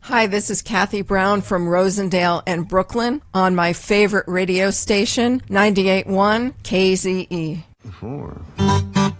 Hi, this is Kathy Brown from Rosendale and Brooklyn on my favorite radio station, 98.1 KZE. 4.